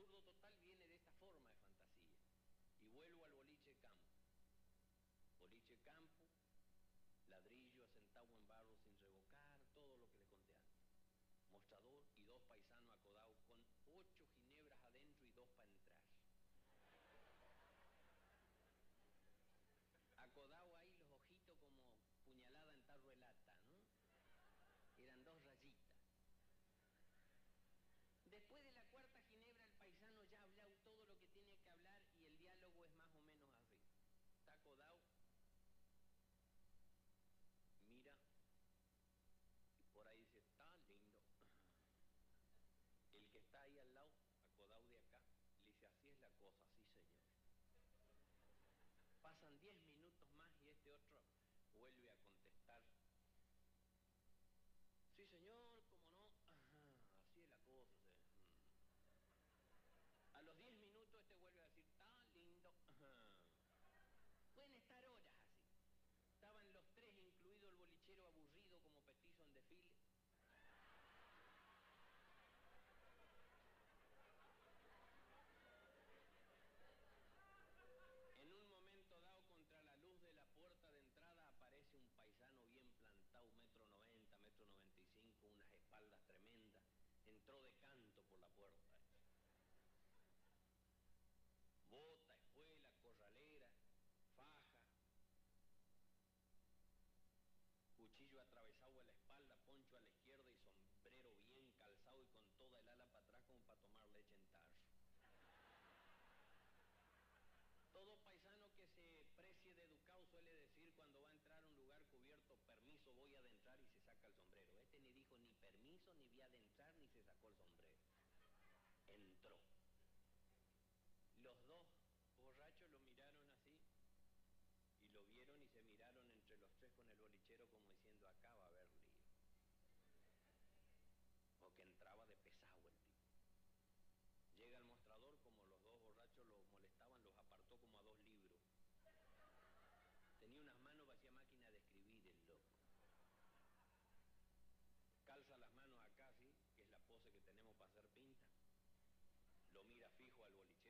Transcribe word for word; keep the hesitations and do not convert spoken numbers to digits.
absurdo total viene de esta forma de fantasía. Y vuelvo al boliche campo. Boliche campo, ladrillo asentado en barro sin revocar, todo lo que le conté antes. Mostrador y dos paisanos acodados con ocho ginebras adentro y dos para entrar. Acodado ahí los ojitos como puñalada en tarro de lata, ¿no? Eran dos rayitas. Después de la cuarta ginebra el paisano ya ha hablado todo lo que tiene que hablar y el diálogo es más o menos así. Está acodado, mira, y por ahí dice, está lindo. El que está ahí al lado, acodado de acá, le dice, así es la cosa, sí señor. Pasan diez minutos más y este otro vuelve a contestar, sí señor, cómo no, ajá, así es la cosa. Sí. A los diez minutos este vuelve a decir, está lindo. Ajá. Pueden estar horas así. Estaban los tres, incluido el bolichero aburrido como petizo en desfile. En un momento dado, contra la luz de la puerta de entrada, aparece un paisano bien plantado, metro noventa, metro noventa y cinco, unas espaldas tremendas. Entró de canto por la puerta. Bota, espuela, corralera, faja, cuchillo atravesado a la espalda, poncho a la izquierda y sombrero bien calzado y con toda el ala para atrás como para tomar leche en tarro. Todo paisano que se precie de educado suele decir cuando va a entrar a un lugar cubierto, permiso, voy a adentrar, y se saca el sombrero. Este ni dijo ni permiso, ni voy a adentrar, ni se sacó el sombrero. Entró. Los dos borrachos lo miraron así y lo vieron y se miraron entre los tres con el bolichero como diciendo, acá va a haber lío. O que entraba de pesado el tipo. Llega al mostrador, como los dos borrachos lo molestaban, los apartó como a dos libros. Tenía unas manos, hacía máquina de escribir el loco. Calza las manos acá, ¿sí? Que es la pose que tenemos para hacer pinta. Lo mira fijo al bolichero.